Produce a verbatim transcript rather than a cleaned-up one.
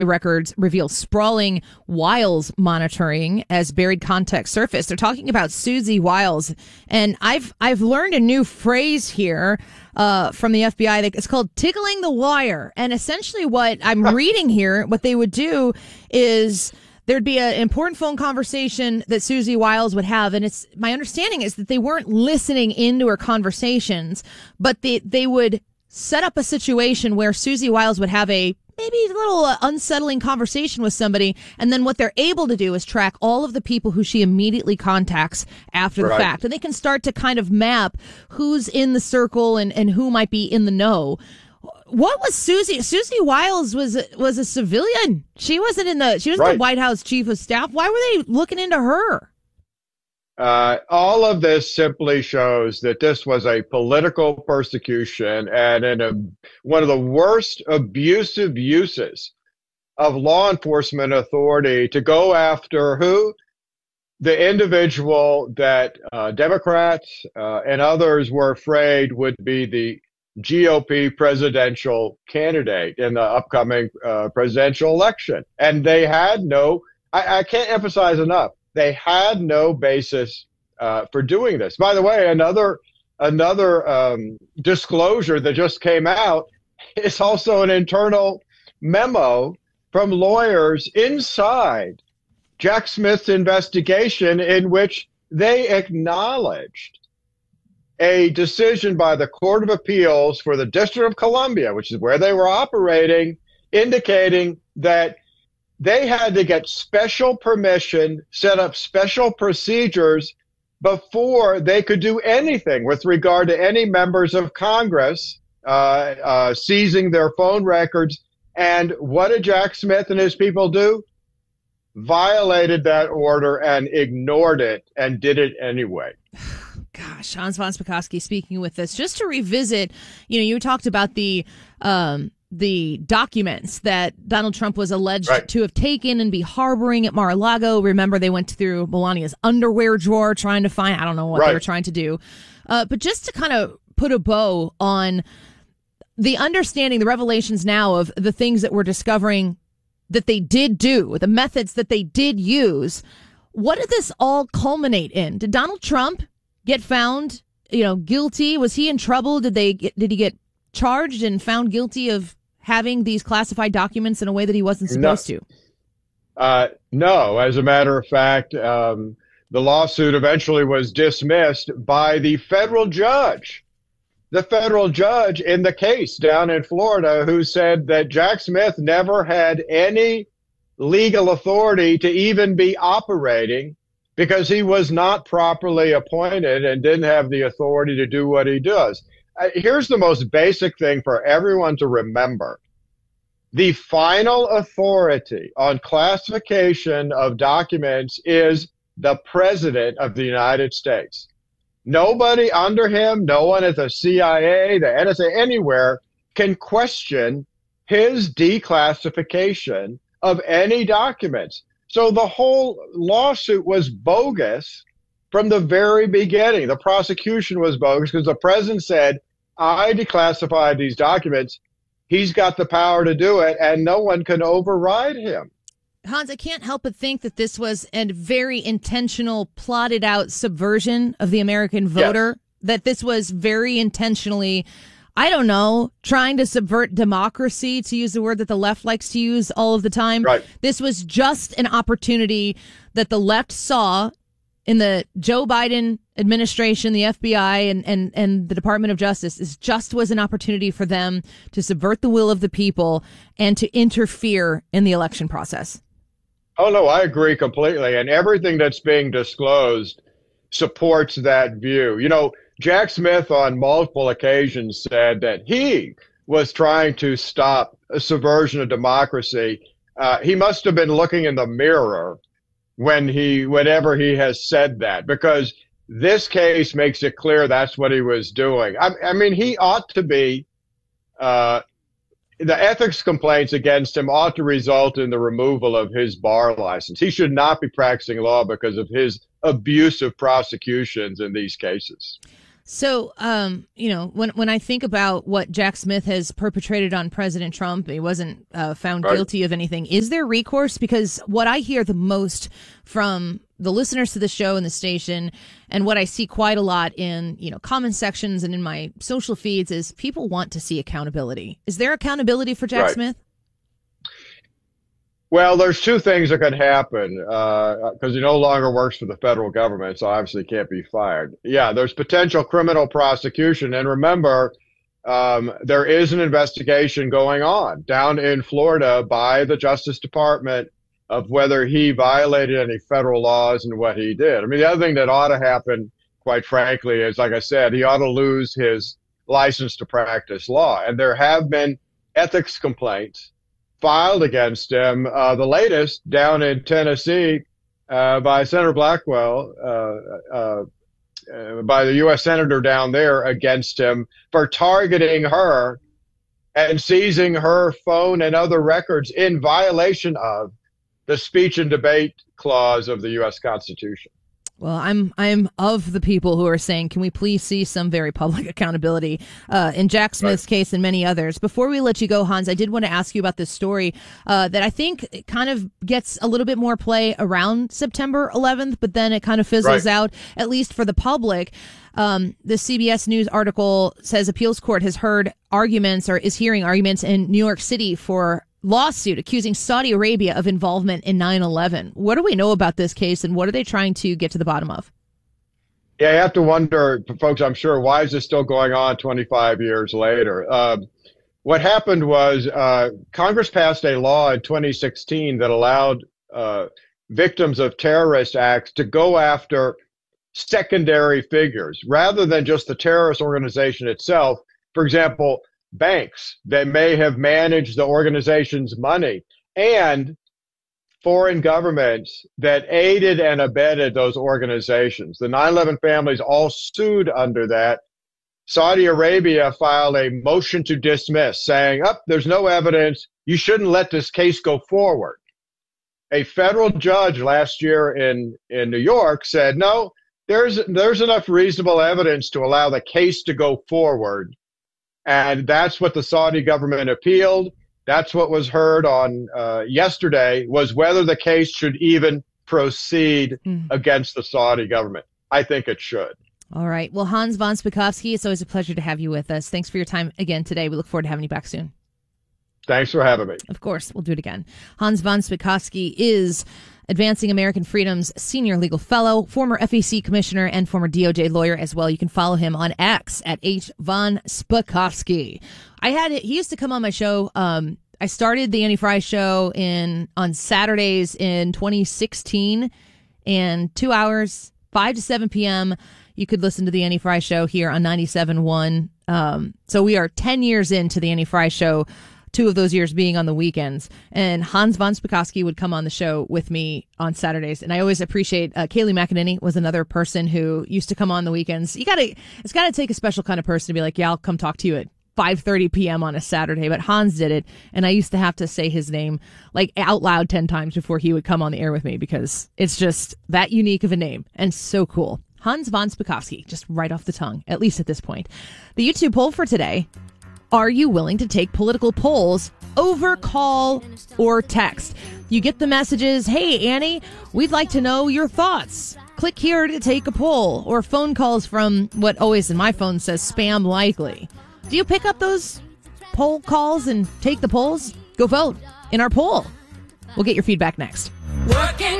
records reveal sprawling Wiles monitoring as buried context surfaced. They're talking about Susie Wiles, and I've I've learned a new phrase here uh, from the F B I. That it's called tickling the wire. And essentially, what I'm reading here, what they would do is there'd be an important phone conversation that Susie Wiles would have, and it's my understanding is that they weren't listening into her conversations, but they they would set up a situation where Susie Wiles would have a maybe a little uh, unsettling conversation with somebody, and then what they're able to do is track all of the people who she immediately contacts after right. the fact, and they can start to kind of map who's in the circle and, and who might be in the know. What was Susie? Susie Wiles was was a civilian. She wasn't in the. She was right. the White House chief of staff. Why were they looking into her? Uh, all of this simply shows that this was a political persecution and in a, one of the worst abusive uses of law enforcement authority to go after who? The individual that uh, Democrats uh, and others were afraid would be the G O P presidential candidate in the upcoming uh, presidential election. And they had no, I, I can't emphasize enough, they had no basis uh, for doing this. By the way, another another um, disclosure that just came out is also an internal memo from lawyers inside Jack Smith's investigation in which they acknowledged a decision by the Court of Appeals for the District of Columbia, which is where they were operating, indicating that they had to get special permission, set up special procedures before they could do anything with regard to any members of Congress uh, uh, seizing their phone records. And what did Jack Smith and his people do? Violated that order and ignored it and did it anyway. Gosh, Hans von Spakovsky speaking with us. Just to revisit, you know, you talked about the um, the documents that Donald Trump was alleged right. to have taken and be harboring at Mar-a-Lago. Remember, they went through Melania's underwear drawer trying to find, I don't know what right. they were trying to do. Uh, but just to kind of put a bow on the understanding, the revelations now of the things that we're discovering that they did do, the methods that they did use, what did this all culminate in? Did Donald Trump get found, you know, guilty? Was he in trouble? Did they get, did he get charged and found guilty of having these classified documents in a way that he wasn't supposed no. to? Uh, no, as a matter of fact, um, the lawsuit eventually was dismissed by the federal judge, the federal judge in the case down in Florida, who said that Jack Smith never had any legal authority to even be operating because he was not properly appointed and didn't have the authority to do what he does. Uh, here's the most basic thing for everyone to remember. The final authority on classification of documents is the President of the United States. Nobody under him, no one at the C I A, the N S A, anywhere can question his declassification of any documents. So the whole lawsuit was bogus from the very beginning. The prosecution was bogus because the president said, I declassified these documents. He's got the power to do it, and no one can override him. Hans, I can't help but think that this was a very intentional, plotted out subversion of the American voter, yes. that this was very intentionally, I don't know, trying to subvert democracy, to use the word that the left likes to use all of the time. Right. This was just an opportunity that the left saw in the Joe Biden administration, the F B I, and, and, and the Department of Justice. Is just was an opportunity for them to subvert the will of the people and to interfere in the election process. Oh, no, I agree completely. And everything that's being disclosed supports that view. You know, Jack Smith on multiple occasions said that he was trying to stop a subversion of democracy. Uh, he must have been looking in the mirror when he, whenever he has said that, because this case makes it clear that's what he was doing. I, I mean, he ought to be, uh, the ethics complaints against him ought to result in the removal of his bar license. He should not be practicing law because of his abusive prosecutions in these cases. So, um, you know, when when I think about what Jack Smith has perpetrated on President Trump, he wasn't uh, found right. guilty of anything. Is there recourse? Because what I hear the most from the listeners to the show and the station, and what I see quite a lot in, you know, comment sections and in my social feeds, is people want to see accountability. Is there accountability for Jack right. Smith? Well, there's two things that could happen because uh, he no longer works for the federal government, so obviously can't be fired. Yeah, there's potential criminal prosecution. And remember, um, there is an investigation going on down in Florida by the Justice Department of whether he violated any federal laws and what he did. I mean, the other thing that ought to happen, quite frankly, is, like I said, he ought to lose his license to practice law. And there have been ethics complaints filed against him, uh, the latest down in Tennessee uh, by Senator Blackwell, uh, uh, uh, by the U S senator down there against him for targeting her and seizing her phone and other records in violation of the speech and debate clause of the U S Constitution. Well, I'm I'm of the people who are saying, can we please see some very public accountability uh, in Jack Smith's right. case and many others. Before we let you go, Hans, I did want to ask you about this story uh, that I think kind of gets a little bit more play around September eleventh, but then it kind of fizzles right. out, at least for the public. Um, the C B S News article says appeals court has heard arguments or is hearing arguments in New York City for lawsuit accusing Saudi Arabia of involvement in nine eleven. What do we know about this case, and what are they trying to get to the bottom of? Yeah, you have to wonder, folks, I'm sure, why is this still going on twenty-five years later? Uh, what happened was uh, Congress passed a law in twenty sixteen that allowed uh, victims of terrorist acts to go after secondary figures rather than just the terrorist organization itself. For example, banks that may have managed the organization's money, and foreign governments that aided and abetted those organizations. The nine eleven families all sued under that. Saudi Arabia filed a motion to dismiss, saying, oh, there's no evidence. You shouldn't let this case go forward. A federal judge last year in, in New York said, no, there's, there's enough reasonable evidence to allow the case to go forward. And that's what the Saudi government appealed. That's what was heard on uh, yesterday, was whether the case should even proceed mm. against the Saudi government. I think it should. All right. Well, Hans von Spakovsky, it's always a pleasure to have you with us. Thanks for your time again today. We look forward to having you back soon. Thanks for having me. Of course. We'll do it again. Hans von Spakovsky is Advancing American Freedom's senior legal fellow, former F E C commissioner, and former D O J lawyer as well. You can follow him on X at H von Spakovsky. I had he used to come on my show. Um, I started the Annie Frey show in on Saturdays in twenty sixteen, and two hours, five to seven p.m. You could listen to the Annie Frey show here on ninety-seven point one. Um, so we are ten years into the Annie Frey show. Two of those years being on the weekends. And Hans von Spakovsky would come on the show with me on Saturdays. And I always appreciate, uh, Kayleigh McEnany was another person who used to come on the weekends. You gotta, it's gotta take a special kind of person to be like, yeah, I'll come talk to you at five thirty p.m. on a Saturday. But Hans did it. And I used to have to say his name like out loud ten times before he would come on the air with me, because it's just that unique of a name and so cool. Hans von Spakovsky, just right off the tongue, at least at this point. The YouTube poll for today: are you willing to take political polls over call or text? You get the messages, hey, Annie, we'd like to know your thoughts. Click here to take a poll. Or phone calls from what always in my phone says spam likely. Do you pick up those poll calls and take the polls? Go vote in our poll. We'll get your feedback next. Working